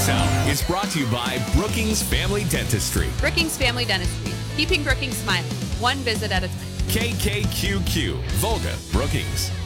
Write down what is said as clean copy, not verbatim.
Sound is brought to you by Brookings Family Dentistry. Brookings Family Dentistry, keeping Brookings smiling, one visit at a time. KKQQ, Volga, Brookings.